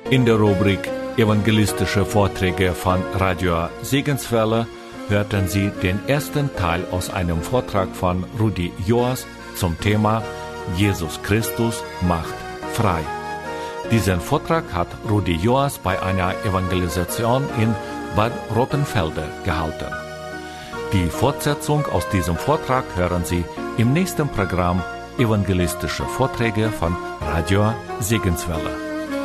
In der Rubrik Evangelistische Vorträge von Radio Segenswelle hörten Sie den ersten Teil aus einem Vortrag von Rudi Joas zum Thema Jesus Christus macht frei. Diesen Vortrag hat Rudi Joas bei einer Evangelisation in Bad Rottenfelde gehalten. Die Fortsetzung aus diesem Vortrag hören Sie im nächsten Programm Evangelistische Vorträge von Radio Segenswelle.